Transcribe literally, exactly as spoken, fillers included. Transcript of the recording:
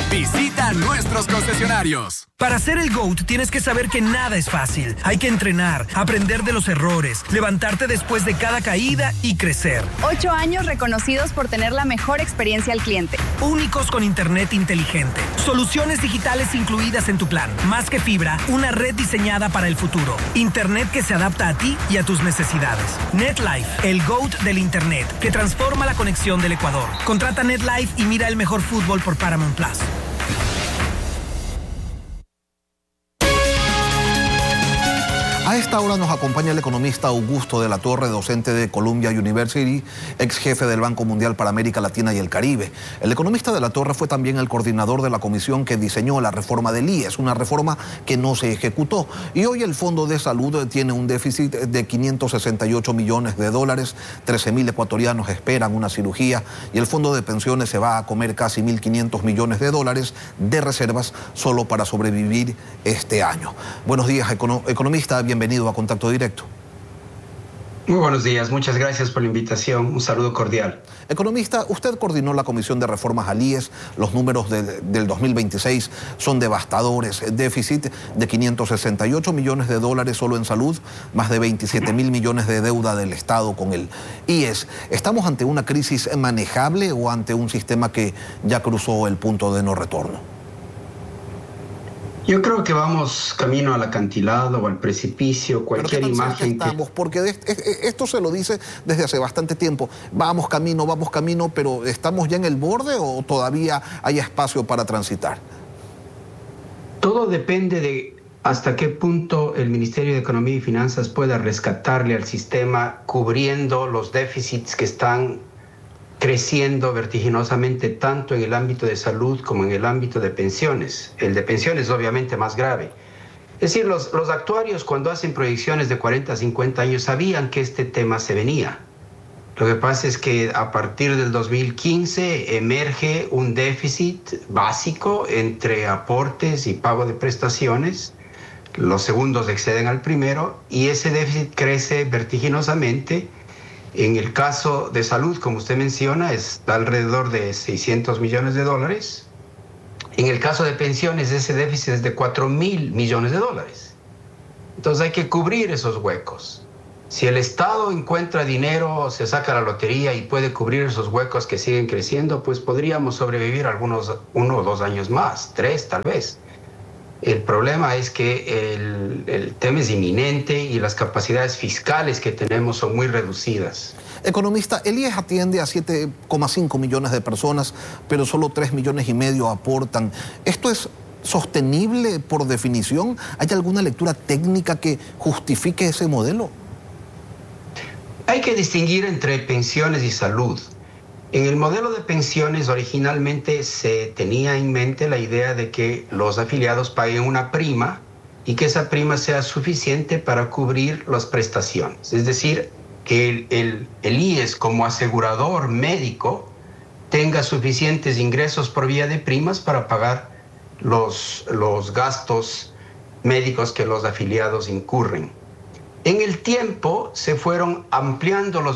Visita nuestros concesionarios. Para ser el GOAT tienes que saber que nada es fácil. Hay que entrenar, aprender de los errores, levantarte después de cada caída y crecer. Ocho años reconocidos por tener la mejor experiencia al cliente. Únicos con internet inteligente. Soluciones digitales incluidas en tu plan. Más que fibra, una red diseñada para el futuro. Internet que se adapta a ti y a tus necesidades. NetLife, el GOAT del internet, que transforma la conexión del Ecuador. Contrata NetLife y mira el mejor fútbol por Paramount Plus. A esta hora nos acompaña el economista Augusto de la Torre, docente de Columbia University, ex jefe del Banco Mundial para América Latina y el Caribe. El economista de la Torre fue también el coordinador de la comisión que diseñó la reforma del I E S, una reforma que no se ejecutó. Y hoy el Fondo de Salud tiene un déficit de quinientos sesenta y ocho millones de dólares, trece mil ecuatorianos esperan una cirugía y el Fondo de Pensiones se va a comer casi mil quinientos millones de dólares de reservas solo para sobrevivir este año. Buenos días, econo- economista, bienvenido. Bienvenido a Contacto Directo. Muy buenos días, muchas gracias por la invitación, un saludo cordial. Economista, usted coordinó la Comisión de Reformas al I E S, los números de, del dos mil veintiséis son devastadores, déficit de quinientos sesenta y ocho millones de dólares solo en salud, más de veintisiete mil millones de deuda del Estado con el I E S. ¿Estamos ante una crisis manejable o ante un sistema que ya cruzó el punto de no retorno? Yo creo que vamos camino al acantilado o al precipicio, cualquier ¿Pero qué tan cerca imagen estamos? que... Porque esto se lo dice desde hace bastante tiempo. Vamos camino, vamos camino, pero ¿estamos ya en el borde o todavía hay espacio para transitar? Todo depende de hasta qué punto el Ministerio de Economía y Finanzas pueda rescatarle al sistema cubriendo los déficits que están creciendo vertiginosamente tanto en el ámbito de salud como en el ámbito de pensiones. El de pensiones es obviamente más grave. Es decir, los, los actuarios cuando hacen proyecciones de cuarenta a cincuenta años sabían que este tema se venía. Lo que pasa es que a partir del dos mil quince emerge un déficit básico entre aportes y pago de prestaciones. Los segundos exceden al primero y ese déficit crece vertiginosamente. En el caso de salud, como usted menciona, está alrededor de seiscientos millones de dólares. En el caso de pensiones, ese déficit es de cuatro mil millones de dólares. Entonces hay que cubrir esos huecos. Si el Estado encuentra dinero, se saca la lotería y puede cubrir esos huecos que siguen creciendo, pues podríamos sobrevivir algunos uno o dos años más, tres tal vez. El problema es que el, el tema es inminente y las capacidades fiscales que tenemos son muy reducidas. Economista, el I E S atiende a siete coma cinco millones de personas, pero solo tres millones y medio aportan. ¿Esto es sostenible por definición? ¿Hay alguna lectura técnica que justifique ese modelo? Hay que distinguir entre pensiones y salud. En el modelo de pensiones originalmente se tenía en mente la idea de que los afiliados paguen una prima y que esa prima sea suficiente para cubrir las prestaciones. Es decir, que el, el, el I E S como asegurador médico tenga suficientes ingresos por vía de primas para pagar los, los gastos médicos que los afiliados incurren. En el tiempo se fueron ampliando los